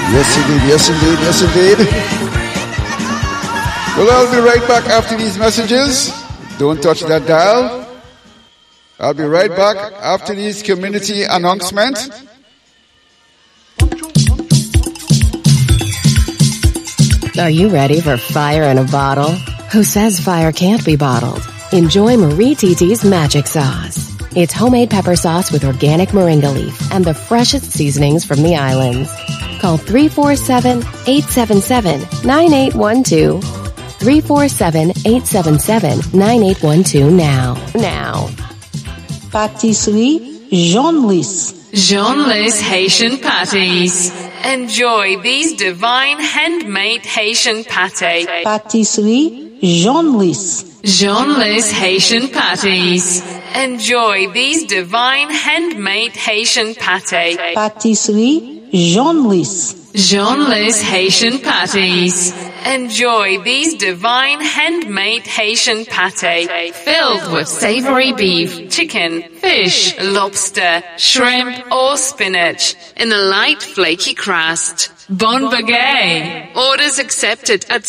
Yes, indeed. Yes, indeed. Yes, indeed. Well, I'll be right back after these messages. Don't touch that dial. I'll be right back after these community announcements. Are you ready for fire in a bottle? Who says fire can't be bottled? Enjoy Marie Titi's Magic Sauce. It's homemade pepper sauce with organic moringa leaf and the freshest seasonings from the islands. Call 347-877-9812. 347-877-9812 now. Pâtisserie Jean-Lis. Jean-Lis Haitian patties. Enjoy these divine handmade Haitian pâté. Pâtisserie Jean-Lis. Jean-Lis Haitian patties. Enjoy these divine handmade Haitian pâté. Pâtisserie Jean-Lis. Jean-Lis Haitian patties. Enjoy these divine handmade Haitian pâté filled with savory beef, chicken, fish, lobster, shrimp, or spinach in a light flaky crust. Bon Bagay. Orders accepted at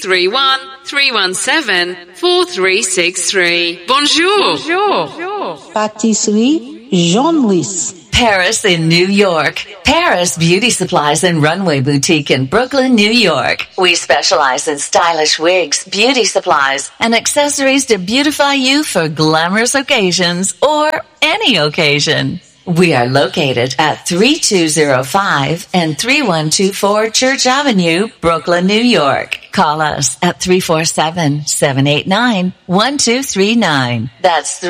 631-317-4363. Bonjour. Pâtisserie Jean-Lis. Paris in New York. Paris Beauty Supplies and Runway Boutique in Brooklyn, New York. We specialize in stylish wigs, beauty supplies, and accessories to beautify you for glamorous occasions or any occasion. We are located at 3205 and 3124 Church Avenue, Brooklyn, New York. Call us at 347-789-1239. That's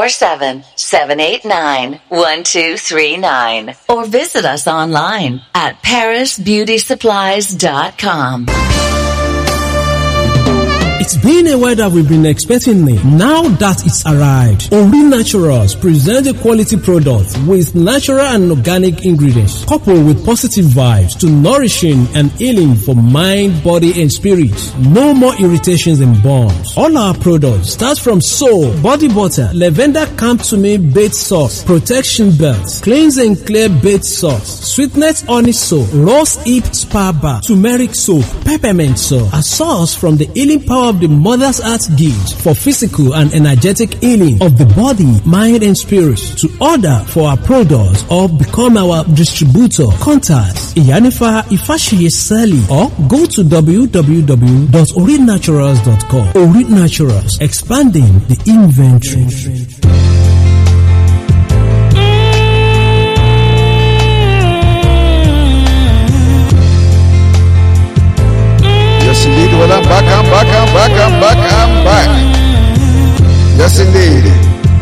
347-789-1239. Or visit us online at parisbeautysupplies.com. It's been a while that we've been expecting it. Now that it's arrived, Ori Naturals present a quality product with natural and organic ingredients, coupled with positive vibes to nourishing and healing for mind, body, and spirit. No more irritations and burns. All our products start from soap, body butter, lavender camp-to-me bait sauce, protection belt, cleanse and clear bait sauce, sweetness honey soap, rose hip spa bar, turmeric soap, peppermint soap, a sauce from the healing power of the Mother's Earth gift for physical and energetic healing of the body, mind, and spirit. To order for our products or become our distributor, contact Iyanifa Ifashiye Sali or go to www.orinaturals.com. Ori Naturals, expanding the inventory. Yes, indeed. Well, I'm back. Yes, indeed.